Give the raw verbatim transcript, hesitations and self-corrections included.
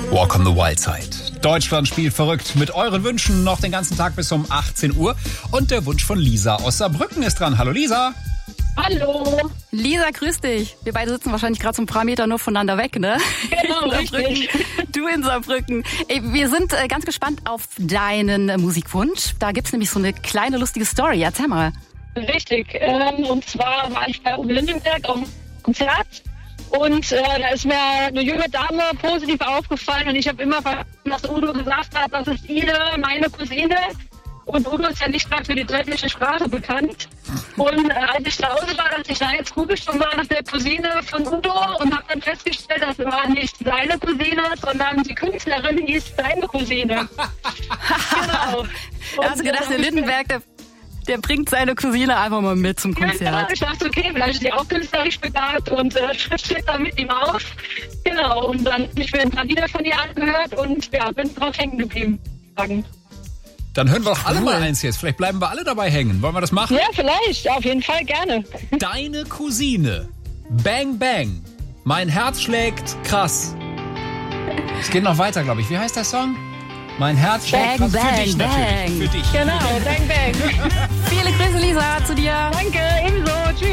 Walk on the Wild Side. Deutschland spielt verrückt mit euren Wünschen noch den ganzen Tag bis um achtzehn Uhr. Und der Wunsch von Lisa aus Saarbrücken ist dran. Hallo Lisa. Hallo. Lisa, grüß dich. Wir beide sitzen wahrscheinlich gerade so ein paar Meter nur voneinander weg, ne? Genau, richtig. Du in Saarbrücken. Ey, wir sind äh, ganz gespannt auf deinen äh, Musikwunsch. Da gibt's nämlich so eine kleine lustige Story. Erzähl mal. Richtig. Ähm, und zwar war ich bei Uwe Lindenberg auf einem Konzert. Und äh, da ist mir eine junge Dame positiv aufgefallen. Und ich habe immer verstanden, dass Udo gesagt hat, das ist Ine, meine Cousine. Und Udo ist ja nicht gerade für die deutsche Sprache bekannt. Und äh, als ich zu Hause war, dass ich da jetzt googelte und war nach der Cousine von Udo und habe dann festgestellt, das war nicht seine Cousine, sondern die Künstlerin hieß seine Cousine. Genau. Da hast du gedacht, der Lindenberg, der, der bringt seine Cousine einfach mal mit zum Konzert. Ja, genau. Ich dachte, okay, vielleicht ist die auch künstlerisch begabt und äh, steht da mit ihm auf. Genau, und dann habe ich mir ein paar Lieder von ihr angehört und ja, bin drauf hängen geblieben. Dann hören wir doch alle mal eins jetzt. Vielleicht bleiben wir alle dabei hängen. Wollen wir das machen? Ja, vielleicht. Auf jeden Fall gerne. Deine Cousine. Bang, bang. Mein Herz schlägt krass. Es geht noch weiter, glaube ich. Wie heißt der Song? Mein Herz schlägt Bang, krass. bang, Für dich bang. natürlich. Für dich. Genau, bang, bang. Viele Grüße, Lisa, zu dir. Danke, ebenso.